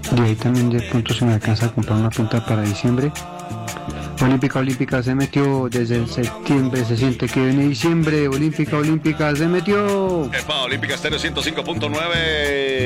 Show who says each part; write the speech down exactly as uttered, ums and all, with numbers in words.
Speaker 1: De ahí también de pronto se me alcanza a comprar una punta para diciembre. Olímpica, Olímpica se metió desde el septiembre, se siente que viene diciembre. Olímpica, Olímpica se metió.
Speaker 2: Epa, Olímpica Estéreo ciento cinco punto nueve.